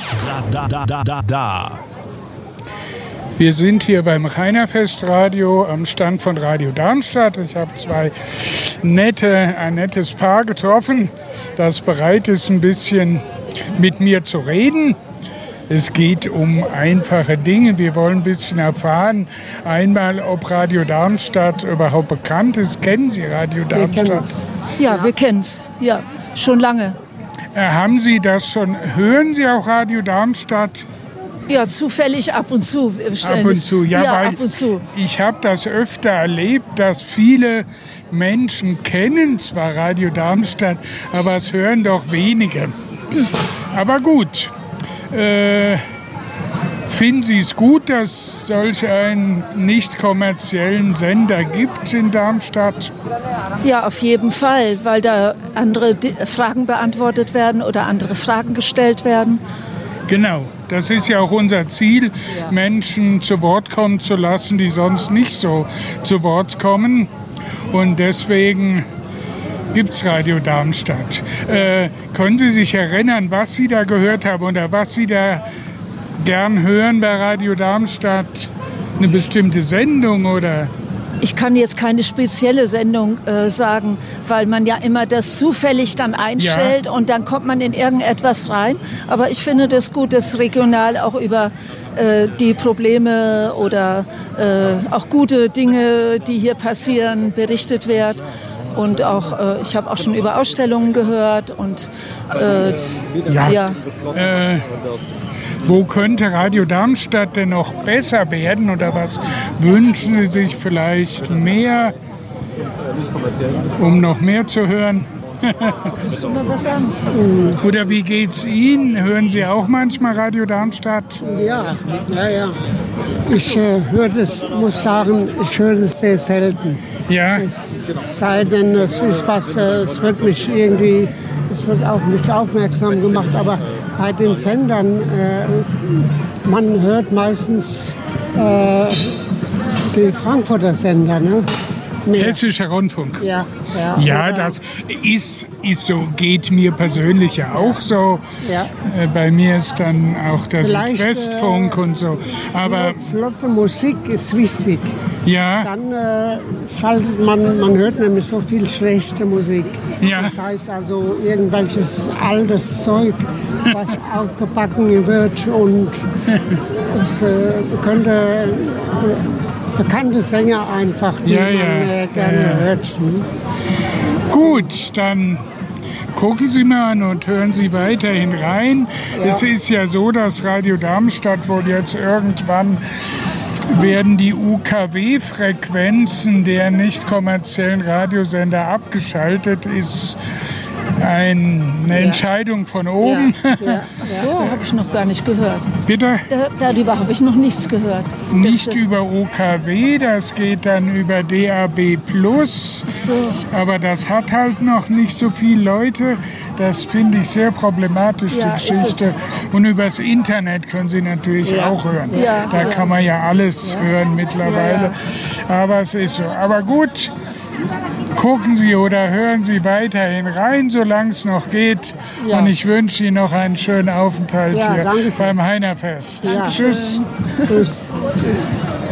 Wir sind hier beim Rheinerfestradio am Stand von Radio Darmstadt. Ich habe ein nettes Paar getroffen, das bereit ist, ein bisschen mit mir zu reden. Es geht um einfache Dinge. Wir wollen ein bisschen erfahren, einmal, ob Radio Darmstadt überhaupt bekannt ist. Kennen Sie Radio Darmstadt? Wir kennen es. Ja, schon lange. Haben Sie das schon? Hören Sie auch Radio Darmstadt? Ja, zufällig ab und zu. Ab und zu, ab und zu. Ich habe das öfter erlebt, dass viele Menschen kennen zwar Radio Darmstadt, aber es hören doch wenige. Aber gut. Finden Sie es gut, dass es solch einen nicht kommerziellen Sender gibt in Darmstadt? Ja, auf jeden Fall, weil da andere Fragen beantwortet werden oder andere Fragen gestellt werden. Genau, das ist ja auch unser Ziel, Menschen zu Wort kommen zu lassen, die sonst nicht so zu Wort kommen. Und deswegen gibt es Radio Darmstadt. Können Sie sich erinnern, was Sie da gehört haben oder was Sie da gern hören bei Radio Darmstadt? Eine bestimmte Sendung oder? Ich kann jetzt keine spezielle Sendung sagen, weil man ja immer das zufällig dann einstellt und dann kommt man in irgendetwas rein. Aber ich finde das gut, dass regional auch über die Probleme oder auch gute Dinge, die hier passieren, berichtet wird. Und auch, ich habe auch schon über Ausstellungen gehört und wo könnte Radio Darmstadt denn noch besser werden oder was wünschen Sie sich vielleicht mehr, um noch mehr zu hören? Willst du mal was sagen? Oder wie geht's Ihnen? Hören Sie auch manchmal Radio Darmstadt? Ja. Ich höre das, muss sagen, ich höre das sehr selten. Ja. Es sei denn, es ist was, es wird auf mich aufmerksam gemacht, aber bei den Sendern, man hört meistens die Frankfurter Sender, ne? Hessischer Rundfunk. Ja, das ist so, geht mir persönlich ja auch so. Ja. Bei mir ist dann auch der Südwestfunk und so. Aber flotte Musik ist wichtig. Ja. Dann schaltet man hört nämlich so viel schlechte Musik. Ja. Das heißt also irgendwelches altes Zeug, was aufgebacken wird und es könnte bekannte Sänger einfach, die man gerne hört. Gut, dann gucken Sie mal an und hören Sie weiterhin rein. Ja. Es ist ja so, dass Radio Darmstadt wohl jetzt irgendwann werden die UKW-Frequenzen der nicht kommerziellen Radiosender abgeschaltet ist. Eine Entscheidung von oben. So habe ich noch gar nicht gehört. Bitte? Darüber habe ich noch nichts gehört. Nicht über OKW, das geht dann über DAB+. Ach so. Aber das hat halt noch nicht so viele Leute. Das finde ich sehr problematisch, die Geschichte. Und übers Internet können Sie natürlich auch hören. Da kann man ja alles hören mittlerweile. Aber es ist so. Aber gut. Gucken Sie oder hören Sie weiterhin rein, solange es noch geht. Ja. Und ich wünsche Ihnen noch einen schönen Aufenthalt hier beim Heinerfest. Ja. Tschüss. Tschüss.